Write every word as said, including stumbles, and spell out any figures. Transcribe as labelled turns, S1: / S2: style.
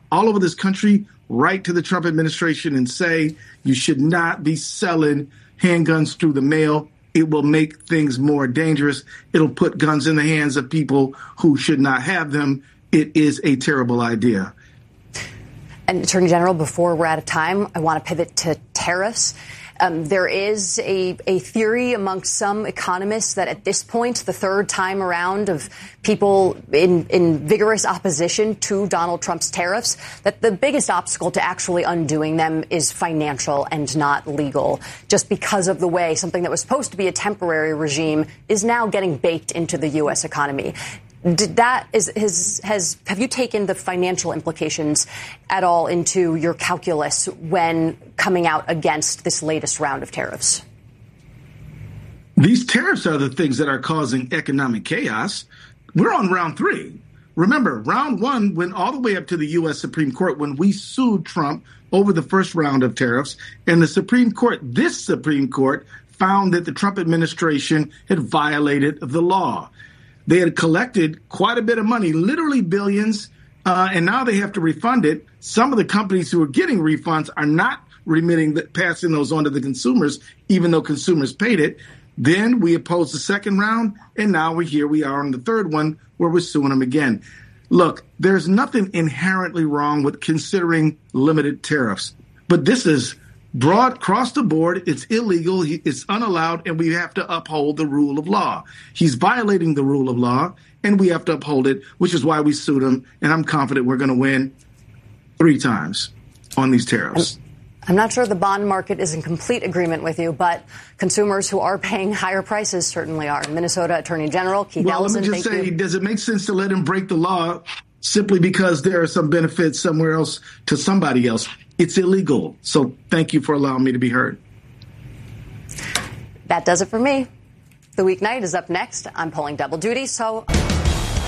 S1: all over this country write to the Trump administration and say you should not be selling handguns through the mail. It will make things more dangerous. It'll put guns in the hands of people who should not have them. It is a terrible idea.
S2: And Attorney General, before we're out of time, I want to pivot to tariffs. Um, there is a, a theory amongst some economists that at this point, the third time around of people in, in vigorous opposition to Donald Trump's tariffs, that the biggest obstacle to actually undoing them is financial and not legal, just because of the way something that was supposed to be a temporary regime is now getting baked into the U S economy. Did that is has has have you taken the financial implications at all into your calculus when coming out against this latest round of tariffs?
S1: These tariffs are the things that are causing economic chaos. We're on round three. Remember, round one went all the way up to the U S Supreme Court when we sued Trump over the first round of tariffs. And the Supreme Court, this Supreme Court, found that the Trump administration had violated the law. They had collected quite a bit of money, literally billions, uh, and now they have to refund it. Some of the companies who are getting refunds are not remitting, the, passing those on to the consumers, even though consumers paid it. Then we opposed the second round, and now we're here. We are on the third one where we're suing them again. Look, there's nothing inherently wrong with considering limited tariffs, but this is broad across the board. It's illegal. It's unallowed, and we have to uphold the rule of law. He's violating the rule of law, and we have to uphold it, which is why we sued him. And I'm confident we're going to win three times on these tariffs.
S2: I'm, I'm not sure the bond market is in complete agreement with you, but consumers who are paying higher prices certainly are. Minnesota Attorney General Keith
S1: well,
S2: Ellison.
S1: Well, let me just say, you. Does it make sense to let him break the law simply because there are some benefits somewhere else to somebody else? It's illegal. So thank you for allowing me to be heard.
S2: That does it for me. The weeknight is up next. I'm pulling double duty, so